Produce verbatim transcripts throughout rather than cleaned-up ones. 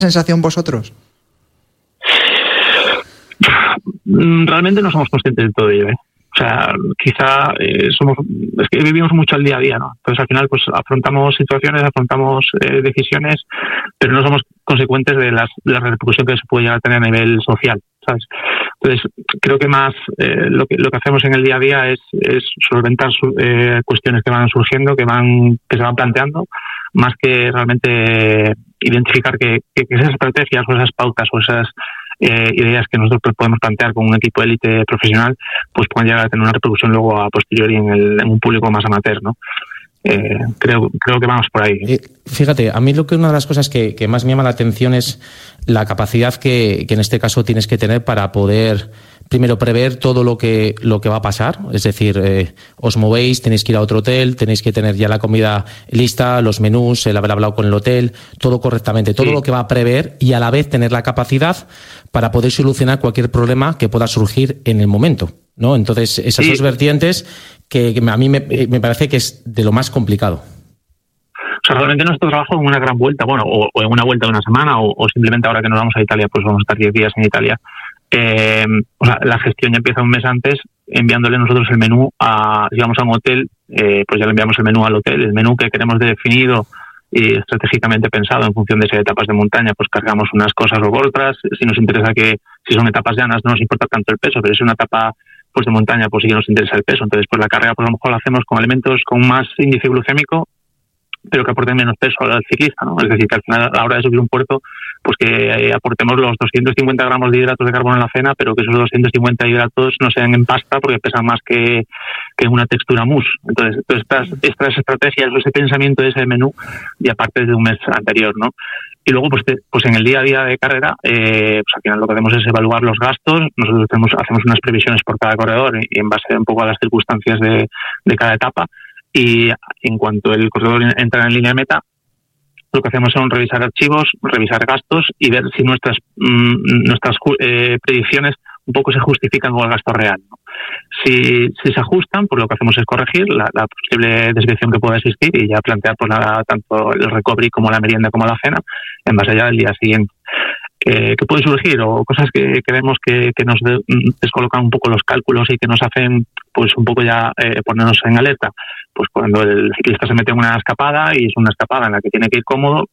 sensación vosotros? Realmente no somos conscientes de todo ello, ¿eh? O sea, quizá eh, somos, es que vivimos mucho el día a día, ¿no? Entonces al final pues afrontamos situaciones, afrontamos eh, decisiones, pero no somos consecuentes de, las, de la repercusión que se puede llegar a tener a nivel social, ¿sabes? Entonces creo que más eh, lo que lo que hacemos en el día a día es, es solventar su, eh, cuestiones que van surgiendo, que van que se van planteando, más que realmente identificar que, que, que esas estrategias o esas pautas o esas Eh, ideas que nosotros podemos plantear con un equipo de élite profesional, pues puedan llegar a tener una repercusión luego a posteriori en, el, en un público más amateur, ¿no? Eh, creo, creo que vamos por ahí. Eh, fíjate, a mí lo que una de las cosas que, que más me llama la atención es la capacidad que, que en este caso tienes que tener para poder primero prever todo lo que lo que va a pasar, es decir, eh, os movéis, tenéis que ir a otro hotel, tenéis que tener ya la comida lista, los menús, el haber hablado con el hotel, todo correctamente, todo sí. Lo que va a prever y a la vez tener la capacidad para poder solucionar cualquier problema que pueda surgir en el momento, ¿no? Entonces, esas sí. dos vertientes que, que a mí me, me parece que es de lo más complicado. O sea, realmente nuestro trabajo en una gran vuelta, bueno, o, o en una vuelta de una semana, o, o simplemente ahora que nos vamos a Italia, pues vamos a estar diez días en Italia. Eh, o sea, la gestión ya empieza un mes antes enviándole nosotros el menú a, si vamos a un hotel, eh, pues ya le enviamos el menú al hotel, el menú que queremos definido y estratégicamente pensado en función de si hay etapas de montaña, pues cargamos unas cosas o otras. Si nos interesa que, si son etapas llanas no nos importa tanto el peso, pero si es una etapa pues de montaña, pues sí que nos interesa el peso. Entonces, pues la carga, pues a lo mejor la hacemos con alimentos con más índice glucémico, pero que aporten menos peso al ciclista, ¿no? Es decir, que al final, a la hora de subir un puerto, pues que eh, aportemos los doscientos cincuenta gramos de hidratos de carbono en la cena, pero que esos doscientos cincuenta hidratos no sean en pasta porque pesan más que, que una textura mousse. Entonces, estas, estas estrategias, ese pensamiento de ese menú, y aparte de un mes anterior, ¿no? Y luego, pues, te, pues en el día a día de carrera, eh, pues al final lo que hacemos es evaluar los gastos. Nosotros tenemos, hacemos unas previsiones por cada corredor y en base un poco a las circunstancias de, de cada etapa. Y en cuanto el corredor entra en línea de meta, lo que hacemos son revisar archivos, revisar gastos y ver si nuestras mmm, nuestras eh, predicciones un poco se justifican con el gasto real, ¿no? Si, si se ajustan, pues lo que hacemos es corregir la, la posible desviación que pueda existir y ya plantear pues la, tanto el recovery como la merienda como la cena en base ya del día siguiente. Que, que puede surgir o cosas que, que vemos que, que nos de, descolocan un poco los cálculos y que nos hacen pues un poco ya eh, ponernos en alerta. Pues cuando el ciclista se mete en una escapada y es una escapada en la que tiene que ir cómodo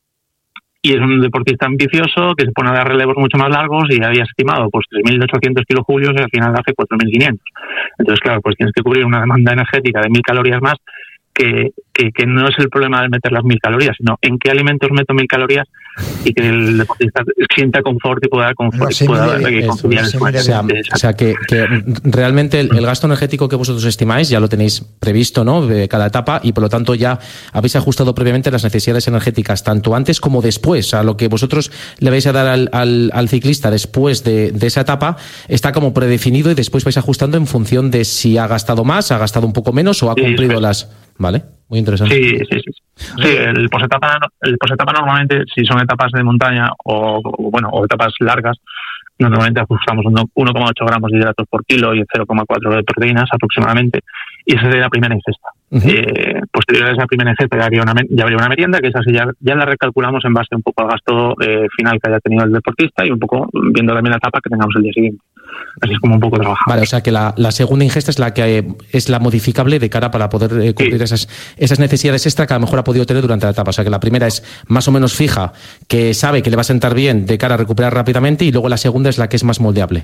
y es un deportista ambicioso que se pone a dar relevos mucho más largos y había estimado pues tres mil ochocientos kilojulios y al final hace cuatro mil quinientos. Entonces, claro, pues tienes que cubrir una demanda energética de mil calorías más que, que, que no es el problema de meter las mil calorías, sino en qué alimentos meto mil calorías y que el deportista sienta confort y pueda dar confort. No, pueda dar que consumir el o sea, o sea que, que realmente el, el gasto energético que vosotros estimáis ya lo tenéis previsto, ¿no? De cada etapa y por lo tanto ya habéis ajustado previamente las necesidades energéticas tanto antes como después. A lo que vosotros le vais a dar al, al, al ciclista después de, de esa etapa está como predefinido y después vais ajustando en función de si ha gastado más, ha gastado un poco menos o ha cumplido sí, las... ¿Vale? Muy interesante. Sí, sí, sí. Sí, el posetapa, el posetapa normalmente, si son etapas de montaña o, o bueno o etapas largas, normalmente ajustamos uno coma ocho gramos de hidratos por kilo y cero coma cuatro de proteínas aproximadamente, y esa sería la primera ingesta. Uh-huh. Eh, posterior a esa primera ingesta ya habría una, ya habría una merienda, que esa sí ya, ya la recalculamos en base un poco al gasto eh, final que haya tenido el deportista y un poco viendo también la etapa que tengamos el día siguiente. Así es como un poco trabajamos. Vale, o sea que la, la segunda ingesta es la que eh, es la modificable de cara para poder eh, cumplir sí. esas, esas necesidades extra que a lo mejor ha podido tener durante la etapa. O sea que la primera es más o menos fija, que sabe que le va a sentar bien de cara a recuperar rápidamente, y luego la segunda es la que es más moldeable.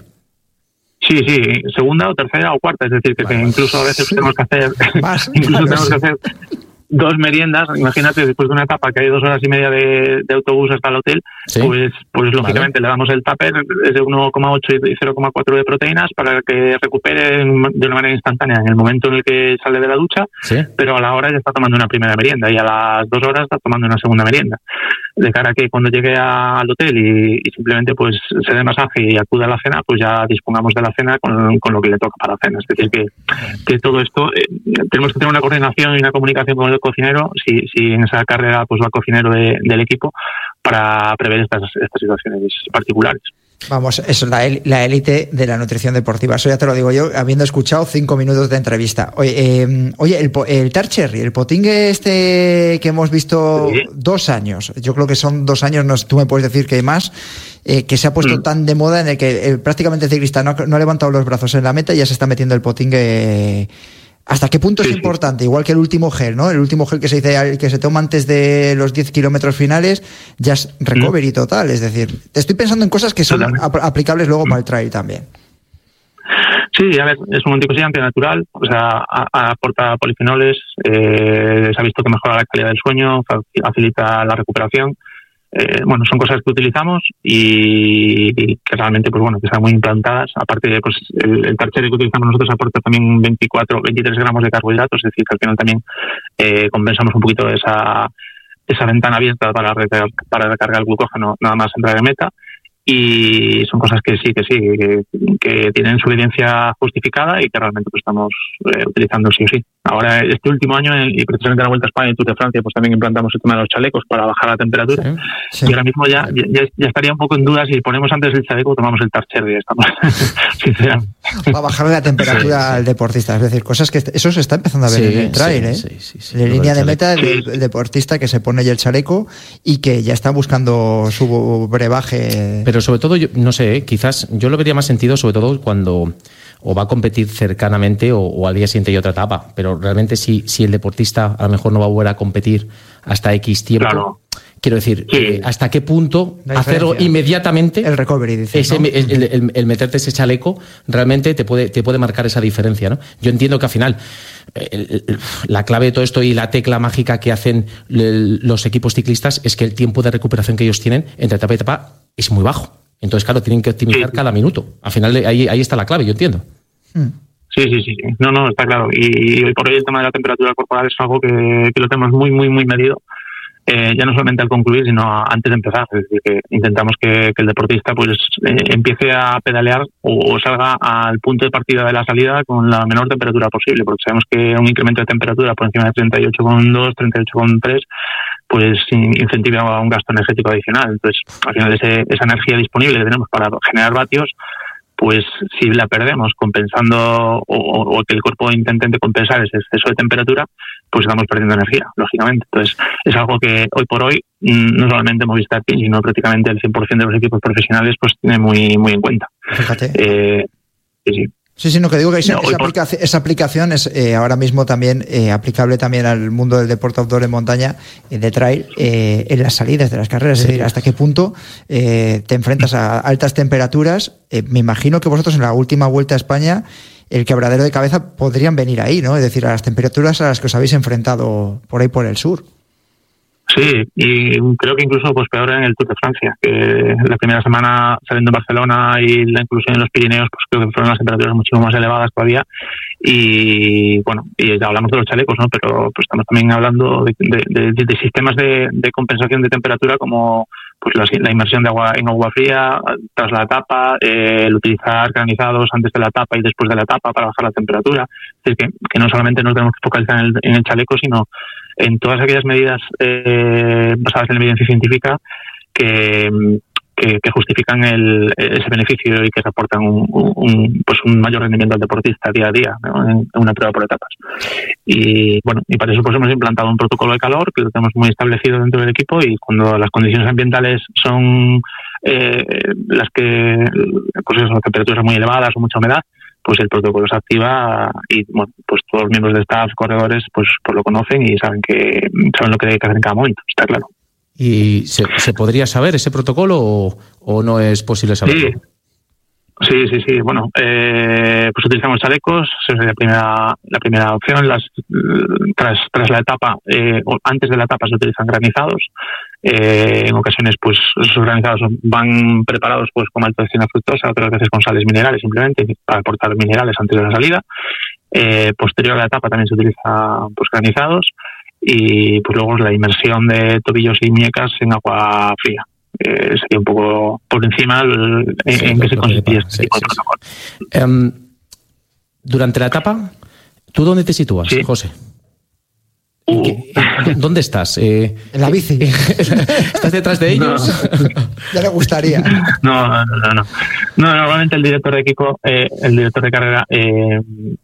Sí, sí, segunda o tercera o cuarta, es decir, que, que incluso a veces tenemos que hacer, incluso tenemos que hacer dos meriendas. Imagínate, después de una etapa que hay dos horas y media de, de autobús hasta el hotel, ¿sí? pues, pues lógicamente vale. le damos el tupper de uno coma ocho y cero coma cuatro de proteínas para que recupere de una manera instantánea en el momento en el que sale de la ducha, ¿sí? pero a la hora ya está tomando una primera merienda y a las dos horas está tomando una segunda merienda, de cara a que cuando llegue a, al hotel y, y simplemente pues se dé masaje y acude a la cena, pues ya dispongamos de la cena con, con lo que le toca para la cena. Es decir, que, que todo esto eh, tenemos que tener una coordinación y una comunicación con el cocinero, si, si en esa carrera pues va el cocinero de, del equipo, para prever estas, estas situaciones particulares. Vamos, eso, la, la élite de la nutrición deportiva. Eso ya te lo digo yo, habiendo escuchado cinco minutos de entrevista. Oye, eh, oye el, el Tart Cherry, el potingue este que hemos visto ¿Sí? dos años, yo creo que son dos años, no, tú me puedes decir que hay más, eh, que se ha puesto mm. tan de moda en el que eh, prácticamente el ciclista no, no ha levantado los brazos en la meta y ya se está metiendo el potingue. Eh, ¿Hasta qué punto sí, es importante? Sí. Igual que el último gel, ¿no? El último gel que se dice, que se toma antes de los diez kilómetros finales, ya es recovery mm. total. Es decir, estoy pensando en cosas que son ap- aplicables luego mm. para el trail también. Sí, a ver, es un antioxidante natural, o sea, a, a aporta polifenoles, eh, se ha visto que mejora la calidad del sueño, facilita la recuperación. Eh, bueno, son cosas que utilizamos y, y que realmente, pues bueno, que están muy implantadas. Aparte de, pues, el, el Tart Cherry que utilizamos nosotros aporta también veinticuatro, veintitrés gramos de carbohidratos, es decir, que al final también eh, compensamos un poquito esa esa ventana abierta para recargar, para recargar el glucógeno nada más entrar en meta. Y son cosas que sí, que sí, que, que tienen su evidencia justificada y que realmente pues, estamos eh, utilizando sí o sí. Ahora, este último año, y precisamente en la Vuelta a España y Tour de Francia, pues también implantamos el tema de los chalecos para bajar la temperatura. Sí, sí. Y ahora mismo ya, ya ya estaría un poco en duda si ponemos antes el chaleco o tomamos el Tart Cherry. Estamos, sinceramente. Para bajar la temperatura sí, sí. al deportista. Es decir, cosas que eso se está empezando a ver sí, en el trail, ¿eh? Sí, sí, sí, en línea de meta, sí. el, el deportista que se pone ya el chaleco y que ya está buscando su brebaje. Pero sobre todo, yo no sé, quizás yo lo vería más sentido, sobre todo cuando o va a competir cercanamente o, o al día siguiente hay otra etapa. Pero realmente si, si el deportista a lo mejor no va a volver a competir hasta X tiempo, claro. Quiero decir, sí. eh, ¿hasta qué punto hacerlo inmediatamente? El recovery, dice, ese, ¿no? el, el, el meterte ese chaleco realmente te puede, te puede marcar esa diferencia, ¿no? Yo entiendo que al final el, el, la clave de todo esto y la tecla mágica que hacen el, los equipos ciclistas es que el tiempo de recuperación que ellos tienen entre etapa y etapa es muy bajo. Entonces, claro, tienen que optimizar sí. cada minuto. Al final ahí, ahí está la clave, yo entiendo. Mm. Sí, sí, sí, sí. No, no, está claro. Y hoy por hoy el tema de la temperatura corporal es algo que, que lo tenemos muy, muy, muy medido. Eh, ya no solamente al concluir, sino antes de empezar. Es decir, que intentamos que, que el deportista pues eh, empiece a pedalear o, o salga al punto de partida de la salida con la menor temperatura posible, porque sabemos que un incremento de temperatura por encima de treinta y ocho coma dos, treinta y ocho coma tres, pues incentiva un gasto energético adicional. Entonces, al final ese, esa energía disponible que tenemos para generar vatios, pues si la perdemos compensando o, o que el cuerpo intente compensar ese exceso de temperatura, pues estamos perdiendo energía, lógicamente. Entonces, es algo que hoy por hoy, no solamente Movistar Team, sino prácticamente el cien por ciento de los equipos profesionales, pues tiene muy muy en cuenta. Fíjate. Eh, sí, sí. Sí, sí, no, que digo que esa, no, esa, aplica, por... esa aplicación es eh, ahora mismo también eh, aplicable también al mundo del deporte outdoor en montaña, eh, de trail, eh, en las salidas de las carreras. Sí. Es decir, hasta qué punto eh, te enfrentas a altas temperaturas. Eh, me imagino que vosotros en la última Vuelta a España, el quebradero de cabeza podrían venir ahí, ¿no? Es decir, a las temperaturas a las que os habéis enfrentado por ahí por el sur. Sí, y creo que incluso pues peor en el Tour de Francia, que la primera semana saliendo de Barcelona y la inclusión en los Pirineos, pues creo que fueron las temperaturas muchísimo más elevadas todavía. Y bueno, y ya hablamos de los chalecos, ¿no? Pero pues estamos también hablando de, de, de, de sistemas de, de compensación de temperatura, como pues la, la inmersión de agua en agua fría tras la etapa, eh, el utilizar granizados antes de la etapa y después de la etapa para bajar la temperatura. Es decir, que, que no solamente nos tenemos que focalizar en el, en el chaleco, sino en todas aquellas medidas eh, basadas en la evidencia científica que, que, que justifican el, ese beneficio y que aportan un, un, pues un mayor rendimiento al deportista día a día, ¿no? en, en una prueba por etapas. Y bueno, y para eso pues hemos implantado un protocolo de calor que lo tenemos muy establecido dentro del equipo, y cuando las condiciones ambientales son eh, las que pues eso, temperaturas muy elevadas o mucha humedad, pues el protocolo se activa y bueno, pues todos los miembros de staff, corredores, pues, pues lo conocen y saben que saben lo que hay que hacer en cada momento, está claro. ¿Y se, se podría saber ese protocolo o, o no es posible saberlo? Sí. Sí, sí, sí. Bueno, eh, pues utilizamos chalecos, esa es la primera, la primera opción. Las, tras, tras la etapa, eh, o antes de la etapa se utilizan granizados. Eh, en ocasiones, pues esos granizados van preparados pues con maltodextrina fructosa, otras veces con sales minerales, simplemente para aportar minerales antes de la salida. Eh, posterior a la etapa también se utiliza pues granizados, y pues luego la inmersión de tobillos y muñecas en agua fría. Eh, sería un poco por encima el, sí, en qué se consistía este tipo de protocolo. Um, durante la etapa, ¿tú dónde te sitúas, sí. José? Uh. ¿Dónde estás? Eh, en la bici. ¿Estás detrás de ellos? No. Ya le gustaría. No, no, no, no. No, normalmente el director de equipo, eh, el director de carrera, eh,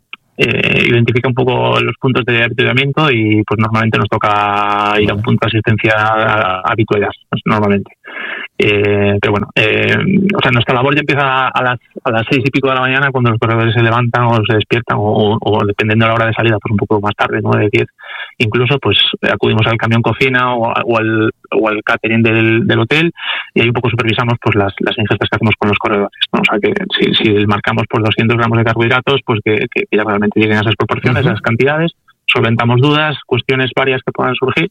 eh, identifica un poco los puntos de avituallamiento y pues normalmente nos toca ir a un punto de asistencia habitual, pues, normalmente. Eh, pero bueno, eh, o sea, nuestra labor ya empieza a las a las seis y pico de la mañana cuando los corredores se levantan o se despiertan o, o dependiendo de la hora de salida, pues un poco más tarde, nueve, diez, incluso pues acudimos al camión cocina o, o al o al catering del, del hotel y ahí un poco supervisamos pues las, las ingestas que hacemos con los corredores, ¿no? O sea que si, si marcamos por doscientos gramos de carbohidratos, pues que, que ya realmente lleguen a esas proporciones, uh-huh. a esas cantidades, solventamos dudas, cuestiones varias que puedan surgir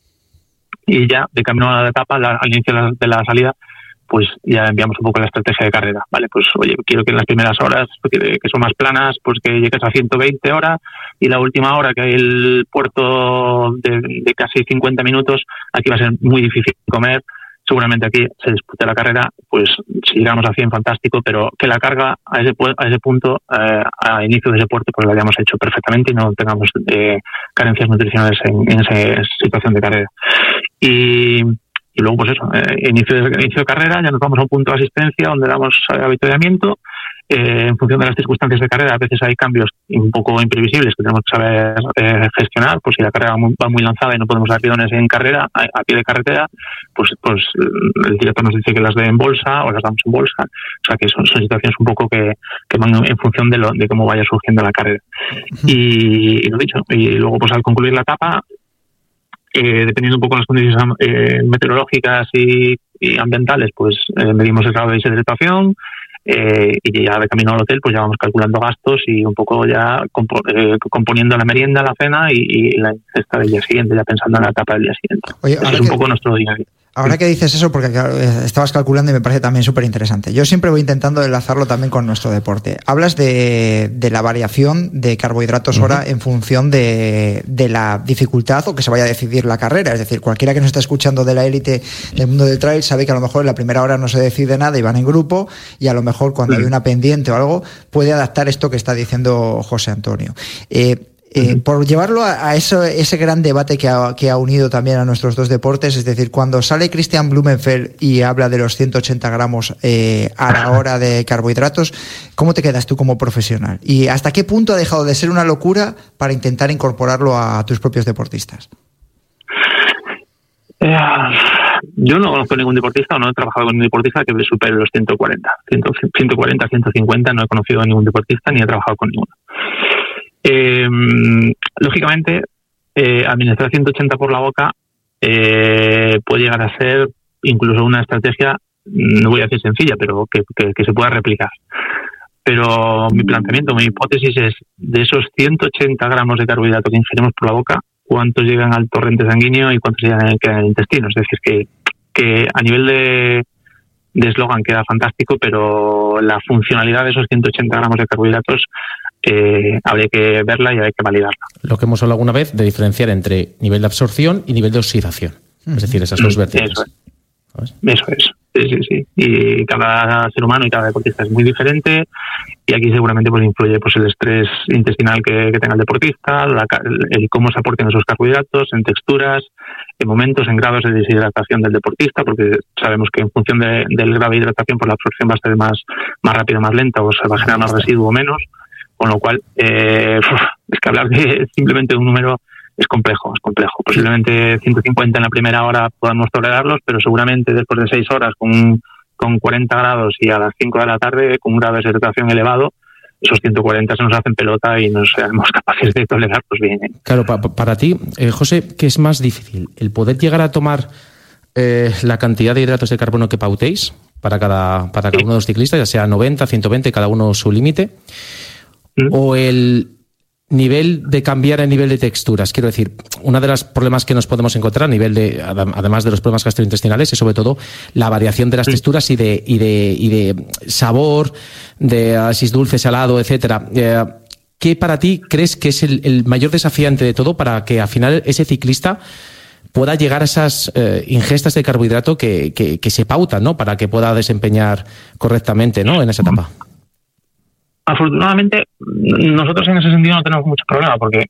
y ya de camino a la etapa, la, al inicio de la, de la salida, pues ya enviamos un poco la estrategia de carrera, ¿vale? Pues oye, quiero que en las primeras horas, que, que son más planas, pues que llegues a ciento veinte horas y la última hora, que hay el puerto de, de casi cincuenta minutos, aquí va a ser muy difícil comer, seguramente aquí se dispute la carrera, pues si llegamos a cien, fantástico, pero que la carga a ese a ese punto, eh, a inicio de ese puerto, pues lo hayamos hecho perfectamente y no tengamos eh, carencias nutricionales en, en esa situación de carrera. Y... Y luego, pues eso, eh, inicio, de, inicio de carrera, ya nos vamos a un punto de asistencia donde damos eh, avituallamiento. Eh, en función de las circunstancias de carrera, a veces hay cambios un poco imprevisibles que tenemos que saber eh, gestionar. Pues si la carrera va muy, va muy lanzada y no podemos dar bidones en carrera, a, a pie de carretera, pues pues el director nos dice que las dé en bolsa o las damos en bolsa. O sea que son, son situaciones un poco que, que van en función de, lo, de cómo vaya surgiendo la carrera. Y, y lo dicho, y luego pues al concluir la etapa, Eh, dependiendo un poco de las condiciones eh, meteorológicas y, y ambientales, pues eh, medimos el grado de deshidratación eh, y ya de camino al hotel pues ya vamos calculando gastos y un poco ya compo- eh, componiendo la merienda, la cena y, y la ingesta del día siguiente, ya pensando en la etapa del día siguiente. Oye, Eso es un poco nuestro día a día. Ahora que dices eso, porque estabas calculando y me parece también súper interesante. Yo siempre voy intentando enlazarlo también con nuestro deporte. Hablas de, de la variación de carbohidratos uh-huh. hora en función de, de la dificultad o que se vaya a decidir la carrera. Es decir, cualquiera que nos está escuchando de la élite del mundo del trail sabe que a lo mejor en la primera hora no se decide nada y van en grupo y a lo mejor cuando uh-huh. hay una pendiente o algo puede adaptar esto que está diciendo José Antonio. Eh, Eh, uh-huh. Por llevarlo a, a eso, ese gran debate que ha, que ha unido también a nuestros dos deportes, es decir, cuando sale Christian Blumenfeld y habla de los ciento ochenta gramos eh, a la hora de carbohidratos, ¿cómo te quedas tú como profesional? ¿Y hasta qué punto ha dejado de ser una locura para intentar incorporarlo a tus propios deportistas? Eh, yo no conozco ningún deportista o no he trabajado con ningún deportista que supere los ciento cuarenta, ciento cuarenta, ciento cincuenta, no he conocido a ningún deportista ni he trabajado con ninguno. Eh, lógicamente, eh, administrar ciento ochenta por la boca eh, puede llegar a ser incluso una estrategia, no voy a decir sencilla, pero que, que, que se pueda replicar. Pero mi planteamiento, mi hipótesis es, de esos ciento ochenta gramos de carbohidrato que ingerimos por la boca, ¿cuántos llegan al torrente sanguíneo y cuántos llegan en el intestino? Es decir, que, que a nivel de de eslogan queda fantástico, pero la funcionalidad de esos ciento ochenta gramos de carbohidratos eh, habría que verla y hay que validarla. Lo que hemos hablado alguna vez de diferenciar entre nivel de absorción y nivel de oxidación, uh-huh. es decir, esas dos vertientes. Eso es. Eso es. Sí, sí, sí. Y cada ser humano y cada deportista es muy diferente y aquí seguramente pues influye pues el estrés intestinal que, que tenga el deportista, la, el, el cómo se aporten esos carbohidratos, en texturas, en momentos, en grados de deshidratación del deportista, porque sabemos que en función de, del grado de hidratación pues la absorción va a ser más, más rápida, más lenta o se va a generar más residuo o menos, con lo cual eh, es que hablar de simplemente de un número es complejo, es complejo. Posiblemente ciento cincuenta en la primera hora podamos tolerarlos, pero seguramente después de seis horas con, con cuarenta grados y a las cinco de la tarde con un grado de deshidratación elevado, esos ciento cuarenta se nos hacen pelota y no seremos capaces de tolerarlos bien. ¿eh? Claro, pa- para ti, eh, José, ¿qué es más difícil? ¿El poder llegar a tomar eh, la cantidad de hidratos de carbono que pautéis para cada, para cada sí. uno de los ciclistas, ya sea noventa, ciento veinte, cada uno su límite? ¿Mm? ¿O el nivel de cambiar el nivel de texturas? Quiero decir, uno de los problemas que nos podemos encontrar a nivel de, además de los problemas gastrointestinales, es sobre todo la variación de las texturas y de, y de, y de sabor, de si es dulce, salado, etcétera. Eh, ¿Qué para ti crees que es el, el mayor desafiante de todo para que al final ese ciclista pueda llegar a esas eh, ingestas de carbohidrato que, que, que se pautan, ¿no? Para que pueda desempeñar correctamente, ¿no? En esa etapa. Afortunadamente, nosotros en ese sentido no tenemos mucho problema porque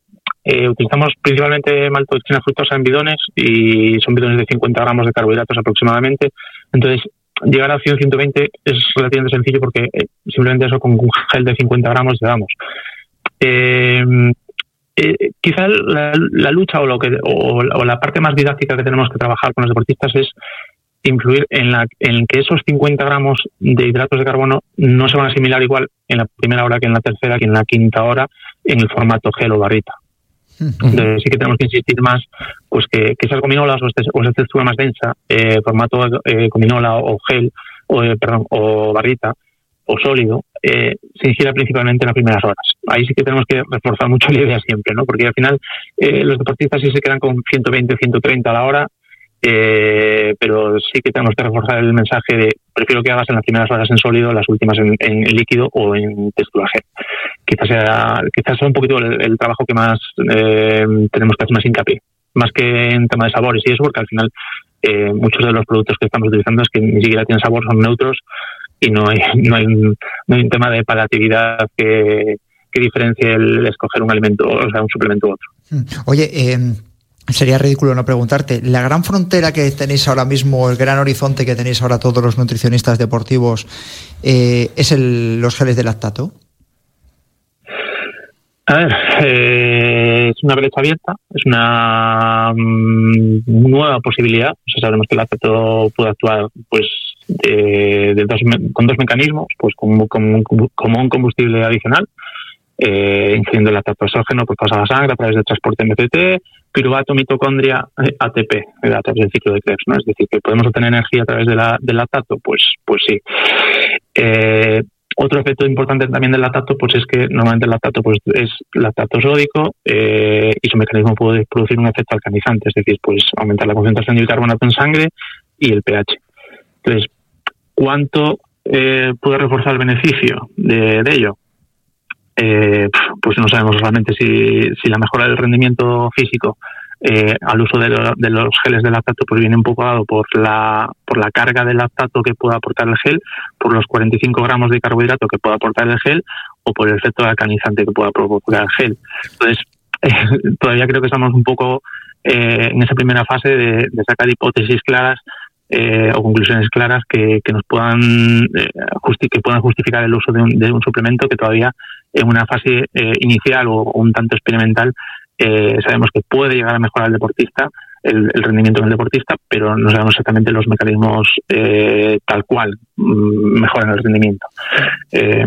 eh, utilizamos principalmente maltodextrina fructosa en bidones y son bidones de cincuenta gramos de carbohidratos aproximadamente. Entonces, llegar a cien a ciento veinte es relativamente sencillo porque eh, simplemente eso con un gel de cincuenta gramos llegamos. Eh, eh, quizá la, la lucha o, lo que, o, o la parte más didáctica que tenemos que trabajar con los deportistas es influir en, la, en que esos cincuenta gramos de hidratos de carbono no se van a asimilar igual en la primera hora que en la tercera, que en la quinta hora en el formato gel o barrita. Entonces sí que tenemos que insistir más pues que, que esas gominolas o, este, o esa textura más densa, eh, formato eh, gominola o gel o, eh, perdón, o barrita o sólido, eh, se ingiera principalmente en las primeras horas. Ahí sí que tenemos que reforzar mucho la idea siempre, ¿no? Porque al final eh, los deportistas sí se quedan con ciento veinte, ciento treinta a la hora, eh, pero sí que tenemos que reforzar el mensaje de prefiero que hagas en las primeras horas en sólido, las últimas en, en líquido o en textura gel. Quizás sea, quizás sea un poquito el, el trabajo que más eh, tenemos que hacer más hincapié, más que en tema de sabores y eso, porque al final eh, muchos de los productos que estamos utilizando es que ni siquiera tienen sabor, son neutros y no hay no hay un, no hay un tema de palatabilidad que, que diferencie el escoger un alimento, o sea, un suplemento u otro. Oye, eh, sería ridículo no preguntarte, ¿la gran frontera que tenéis ahora mismo, el gran horizonte que tenéis ahora todos los nutricionistas deportivos, eh, es el, los geles de lactato? A ver, eh, es una brecha abierta, es una mm, nueva posibilidad. O sea, sabemos que el lactato puede actuar pues de, de dos, con dos mecanismos, pues como, como, como un combustible adicional, eh, incidiendo el lactato exógeno por causa de la sangre a través del transporte M C T, piruvato, mitocondria, eh, A T P, a través del ciclo de Krebs, ¿no? Es decir, que podemos obtener energía a través de la, del lactato, pues, pues sí. Eh, Otro efecto importante también del lactato pues es que normalmente el lactato pues es lactato sódico eh, y su mecanismo puede producir un efecto alcalinizante, es decir, pues aumentar la concentración de bicarbonato en sangre y el pH. Entonces, ¿cuánto eh, puede reforzar el beneficio de, de ello? Eh, pues no sabemos realmente si, si la mejora del rendimiento físico Eh, al uso de, lo, de los geles de lactato pues viene un poco dado por la por la carga de lactato que pueda aportar el gel, por los cuarenta y cinco gramos de carbohidrato que pueda aportar el gel o por el efecto alcalinizante que pueda provocar el gel. Entonces eh, todavía creo que estamos un poco eh, en esa primera fase de, de sacar hipótesis claras eh, o conclusiones claras que, que nos puedan eh, justi- que puedan justificar el uso de un, de un suplemento que todavía en una fase eh, inicial o, o un tanto experimental Eh, sabemos que puede llegar a mejorar el deportista, el, el rendimiento del deportista, pero no sabemos exactamente los mecanismos eh, tal cual mm, mejoran el rendimiento. Eh,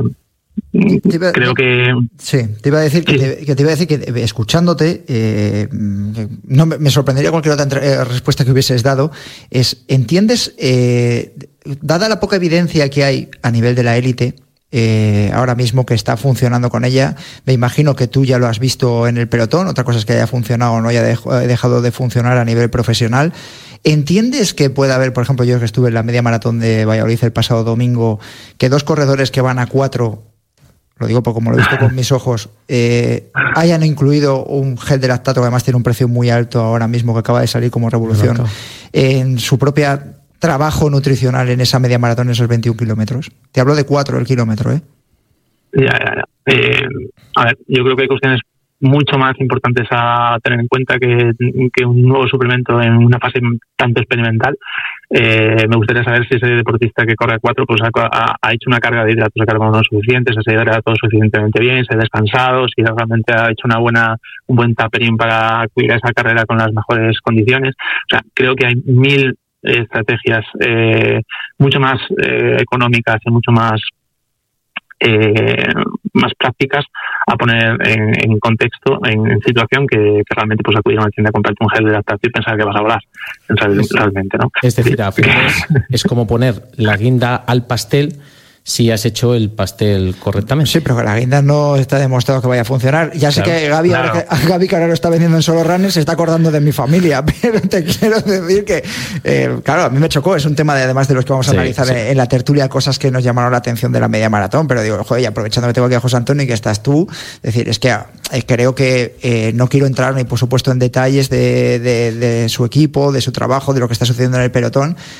iba, creo que sí, te iba a decir sí. que, te, que te iba a decir que escuchándote eh, no me, me sorprendería cualquier otra entre, respuesta que hubieses dado. Es entiendes eh, dada la poca evidencia que hay a nivel de la élite. Eh, ahora mismo que está funcionando con ella, me imagino que tú ya lo has visto en el pelotón, otra cosa es que haya funcionado o no haya dej- dejado de funcionar a nivel profesional. ¿Entiendes que puede haber, por ejemplo, yo que estuve en la media maratón de Valladolid el pasado domingo, que dos corredores que van a cuatro, lo digo porque como lo he visto con mis ojos, eh, hayan incluido un gel de lactato que además tiene un precio muy alto ahora mismo, que acaba de salir como revolución, en su propia trabajo nutricional en esa media maratón, en esos veintiún kilómetros? Te hablo de cuatro el kilómetro, ¿eh? Ya, ya, ya. Eh, a ver, yo creo que hay cuestiones mucho más importantes a tener en cuenta que, que un nuevo suplemento en una fase tanto experimental. Eh, me gustaría saber si ese deportista que corre a cuatro pues ha, ha hecho una carga de hidratos de carbono suficiente, se ha hidratado suficientemente bien, se ha descansado, si realmente ha hecho una buena un buen tapering para acudir a esa carrera con las mejores condiciones. O sea, creo que hay mil estrategias eh, mucho más eh, económicas y mucho más eh, más prácticas a poner en, en contexto, en, en situación que, que realmente pues acudir a una tienda a comprarte un gel de lactato y pensar que vas a volar realmente, ¿no? Es decir, a es, es como poner la guinda al pastel si has hecho el pastel correctamente. Sí, pero la guinda no está demostrado que vaya a funcionar. Ya sé claro, que Gaby, claro. ahora que Gaby, que ahora lo está vendiendo en Solo Runner, se está acordando de mi familia, pero te quiero decir que, eh, claro, a mí me chocó. Es un tema de, además de los que vamos a sí, analizar sí. En, en la tertulia, cosas que nos llamaron la atención de la media maratón, pero digo, joder, y aprovechando que tengo aquí a José Antonio y que estás tú, es decir, es que eh, creo que eh, no quiero entrar ni por supuesto en detalles de, de, de su equipo, de su trabajo, de lo que está sucediendo en el pelotón,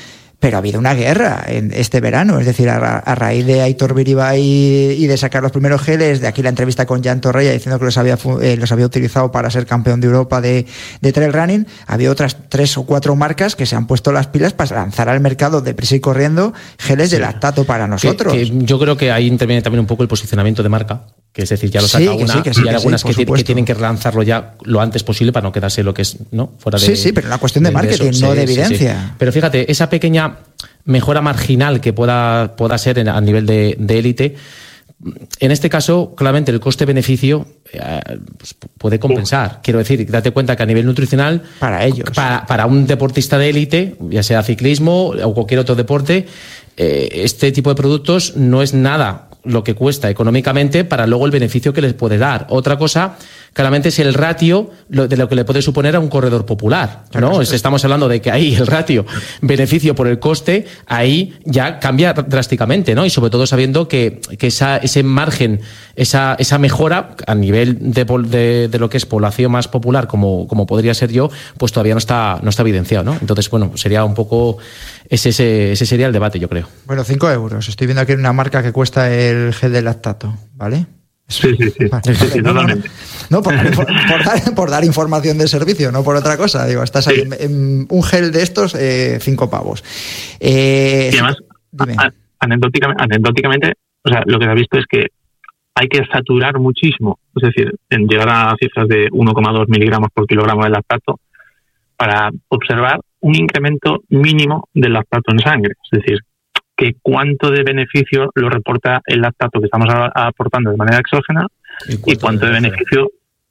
pero ha habido una guerra en este verano, es decir, a, a raíz de Aitor Biribay y, y de sacar los primeros geles, de aquí la entrevista con Jan Torreya diciendo que los había, eh, los había utilizado para ser campeón de Europa de, de trail running, ha habido otras tres o cuatro marcas que se han puesto las pilas para lanzar al mercado deprisa y corriendo geles sí. de lactato para nosotros. Que, que yo creo que ahí interviene también un poco el posicionamiento de marca, que es decir, ya lo saca sí, una, sí, que sí, y hay algunas que, sí, que, que tienen que lanzarlo ya lo antes posible para no quedarse lo que es, ¿no? Fuera de. Sí, sí, pero una cuestión de, de marketing, de eso, no sí, de evidencia. Sí, sí. Pero fíjate, esa pequeña mejora marginal que pueda, pueda ser en, a nivel de, de élite, en este caso, claramente el coste-beneficio eh, pues puede compensar. Quiero decir, date cuenta que a nivel nutricional, para ellos, para, para un deportista de élite, ya sea ciclismo o cualquier otro deporte, eh, este tipo de productos no es nada lo que cuesta económicamente para luego el beneficio que les puede dar. Otra cosa, claramente, es el ratio de lo que le puede suponer a un corredor popular, ¿no? Claro, sí. Estamos hablando de que ahí el ratio beneficio por el coste, ahí ya cambia drásticamente, ¿no? Y sobre todo sabiendo que, que esa, ese margen, esa, esa mejora a nivel de, de, de lo que es población más popular, como, como podría ser yo, pues todavía no está, no está evidenciado, ¿no? Entonces, bueno, sería un poco ese, ese, ese sería el debate, yo creo. Bueno, cinco euros. Estoy viendo aquí una marca que cuesta el gel de lactato, ¿vale? Sí, sí, sí. Vale. sí, sí no, totalmente. No, no por, por, por, dar, por dar información de servicio, no por otra cosa. Digo, estás ahí sí. en, en un gel de estos, eh, cinco pavos. Eh, y además, anecdóticamente, anecdóticamente, o sea, lo que se ha visto es que hay que saturar muchísimo, es decir, en llegar a cifras de uno coma dos miligramos por kilogramo de lactato para observar un incremento mínimo del lactato en sangre. Es decir, que cuánto de beneficio lo reporta el lactato que estamos a, a aportando de manera exógena y, y cuánto de beneficio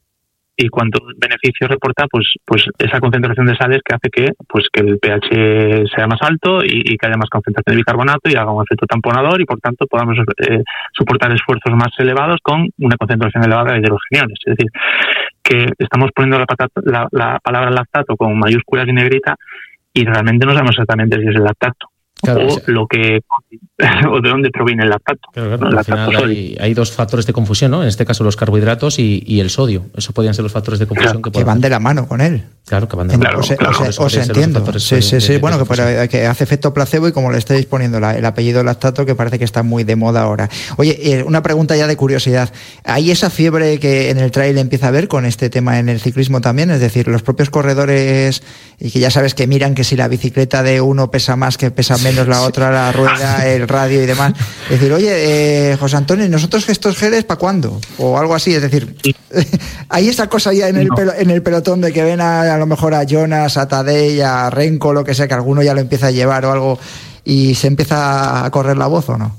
y cuánto beneficio reporta pues pues esa concentración de sales que hace que pues que el pH sea más alto y, y que haya más concentración de bicarbonato y haga un efecto tamponador y por tanto podamos eh, soportar esfuerzos más elevados con una concentración elevada de hidrogeniones. Es decir, que estamos poniendo la, patata, la, la palabra lactato con mayúsculas y negrita y realmente no sabemos exactamente si es el lactato. Claro, o lo que o de dónde proviene el lactato. Claro, claro, ¿no? El lactato al final hay, hay dos factores de confusión, ¿no? En este caso los carbohidratos y, y el sodio. Eso podrían ser los factores de confusión claro, que, que van de la mano con él. Claro, que van de la mano. Os, claro, os, os entiendo. Sí, sí, sí. Bueno, que, pero, que hace efecto placebo y como le estáis poniendo la, el apellido lactato, que parece que está muy de moda ahora. Oye, eh, una pregunta ya de curiosidad. ¿Hay esa fiebre que en el trail empieza a haber con este tema en el ciclismo también? Es decir, los propios corredores, y que ya sabes que miran que si la bicicleta de uno pesa más, que pesa menos la otra, la rueda, el radio y demás. Es decir, oye, eh, José Antonio, ¿y nosotros estos geles para cuándo? O algo así, es decir, hay esa cosa ya en el, pelo, en el pelotón de que ven a, a lo mejor a Jonas, a Tadej, a Renko, lo que sea, que alguno ya lo empieza a llevar o algo y se empieza a correr la voz, ¿o no?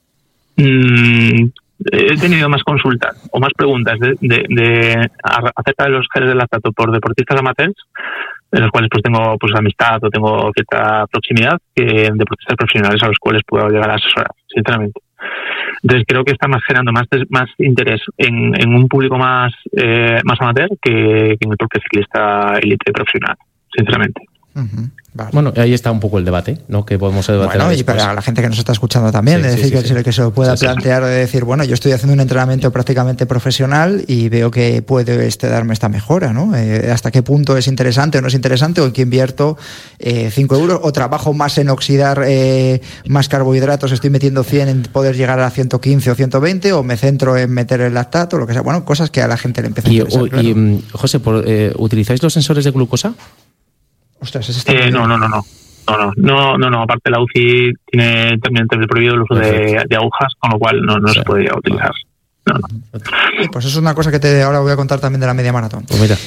Mm, he tenido más consultas o más preguntas de, de, de acerca de los geles de lactato por deportistas amateurs, en los cuales pues tengo pues amistad o tengo cierta proximidad, que en deportistas profesionales a los cuales puedo llegar a asesorar, sinceramente. Entonces creo que está más generando más más interés en, en un público más eh, más amateur que, que en el propio ciclista élite profesional, sinceramente. Uh-huh. Vale. Bueno, ahí está un poco el debate, ¿no? Que podemos debatir. Bueno, y para la gente que nos está escuchando también, sí, es decir, sí, sí, que, sí. que se lo pueda sí, plantear, de decir, bueno, yo estoy haciendo un entrenamiento prácticamente profesional y veo que puede este darme esta mejora, ¿no? Eh, hasta qué punto es interesante o no es interesante, o en qué invierto eh, cinco euros, o trabajo más en oxidar eh, más carbohidratos, estoy metiendo cien en poder llegar a ciento quince o ciento veinte, o me centro en meter el lactato, lo que sea. Bueno, cosas que a la gente le empieza a interesar. Y, claro. y José, por, eh, ¿utilizáis los sensores de glucosa? Ostras, ese está eh, no, no, no, no. No, no, no, no, no. Aparte la U C I tiene terminantemente prohibido el uso de, de agujas, con lo cual no, no sí. se podría utilizar. No, no. Pues eso es una cosa que te ahora voy a contar también de la media maratón. Pues mira.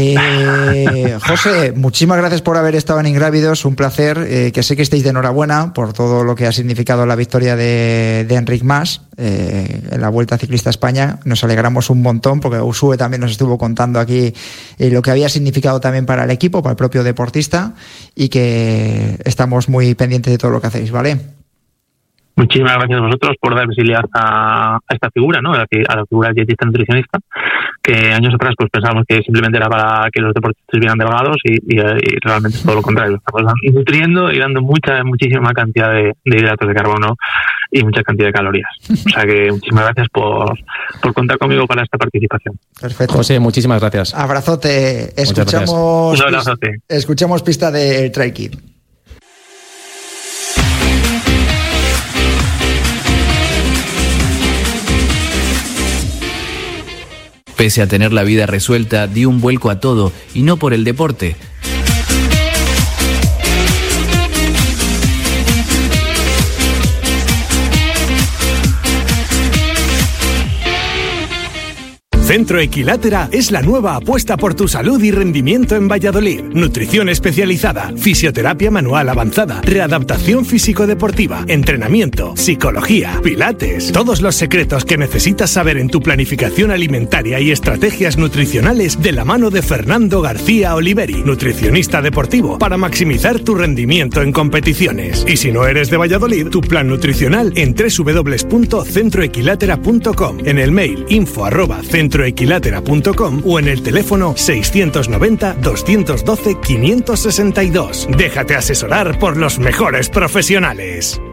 Eh, José, muchísimas gracias por haber estado en Ingrávidos, un placer, eh, que sé que estéis de enhorabuena por todo lo que ha significado la victoria de, de Enric Mas eh, en la Vuelta Ciclista a España. Nos alegramos un montón porque Usue también nos estuvo contando aquí eh, lo que había significado también para el equipo, para el propio deportista, y que estamos muy pendientes de todo lo que hacéis, ¿vale? Muchísimas gracias a vosotros por dar visibilidad a, a esta figura, ¿no? A la, a la figura del dietista nutricionista, que años atrás pues pensábamos que simplemente era para que los deportistas vieran delgados y, y, y realmente es todo lo contrario. Estamos nutriendo y dando mucha, muchísima cantidad de, de hidratos de carbono y mucha cantidad de calorías. O sea que muchísimas gracias por, por contar conmigo para esta participación. Perfecto. José, muchísimas gracias. Abrazote. Escuchamos, Un abrazote. Escuchamos pista de Trail Kid. Pese a tener la vida resuelta, di un vuelco a todo y no por el deporte. Centro Equilátera es la nueva apuesta por tu salud y rendimiento en Valladolid. Nutrición especializada, fisioterapia manual avanzada, readaptación físico-deportiva, entrenamiento, psicología, pilates. Todos los secretos que necesitas saber en tu planificación alimentaria y estrategias nutricionales de la mano de Fernando García Oliveri, nutricionista deportivo, para maximizar tu rendimiento en competiciones. Y si no eres de Valladolid, tu plan nutricional en doble u doble u doble u punto centro equilátera punto com, en el mail info arroba centro equilátera punto com o en el teléfono seiscientos noventa, doscientos doce, quinientos sesenta y dos. Déjate asesorar por los mejores profesionales.